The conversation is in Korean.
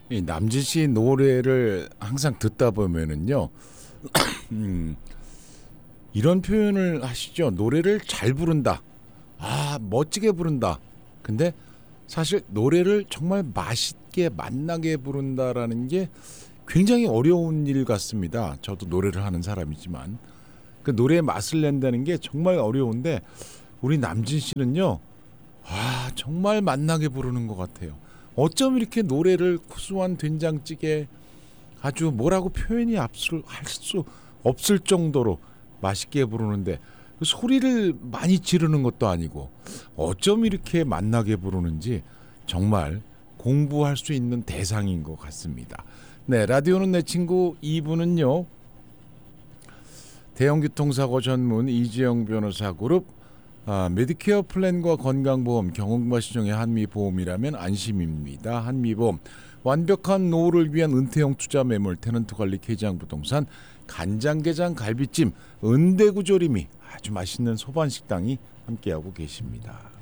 이 남진 씨 노래를 항상 듣다 보면은요, 이런 표현을 하시죠. 노래를 잘 부른다. 아, 멋지게 부른다. 근데 사실 노래를 정말 맛있게 맛나게 부른다라는 게 굉장히 어려운 일 같습니다. 저도 노래를 하는 사람이지만 그 노래의 맛을 낸다는 게 정말 어려운데 우리 남진 씨는요, 아, 정말 맛나게 부르는 것 같아요. 어쩜 이렇게 노래를 구수한 된장찌개 아주 뭐라고 표현이 할 수 없을 정도로 맛있게 부르는데 그 소리를 많이 지르는 것도 아니고 어쩜 이렇게 맛나게 부르는지 정말 공부할 수 있는 대상인 것 같습니다. 네, 라디오는 내 친구 2부는요. 대형교통사고 전문 이지영 변호사 그룹, 메디케어 플랜과 건강보험, 경험과 신용의 한미보험이라면 안심입니다. 한미보험, 완벽한 노후를 위한 은퇴형 투자 매물, 테넌트관리 개장부동산, 간장게장 갈비찜, 은대구조림이 아주 맛있는 소반식당이 함께하고 계십니다.